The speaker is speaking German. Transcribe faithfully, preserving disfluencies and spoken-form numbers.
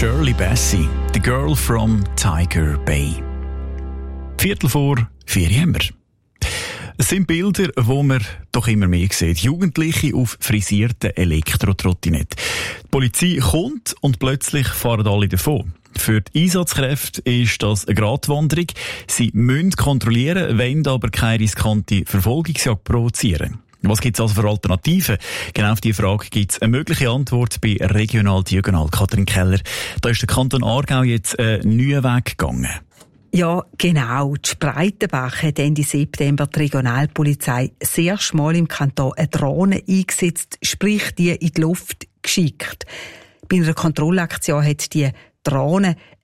Shirley Bassey, The Girl from Tiger Bay. Viertel vor vier haben wir. Es sind Bilder, die man doch immer mehr sieht. Jugendliche auf frisierten Elektrotrottinetten. Die Polizei kommt und plötzlich fahren alle davon. Für die Einsatzkräfte ist das eine Gratwanderung. Sie müssen kontrollieren, wollen aber keine riskante Verfolgungsjagd provozieren. Was gibt es also für Alternativen? Genau auf diese Frage gibt es eine mögliche Antwort bei Regional Diagonal. Katrin Keller, da ist der Kanton Aargau jetzt einen neuen Weg gegangen. Ja, genau. Die Spreitenbach hat Ende September die Regionalpolizei das erste Mal im Kanton eine Drohne eingesetzt, sprich die in die Luft geschickt. Bei einer Kontrollaktion hat die Drohne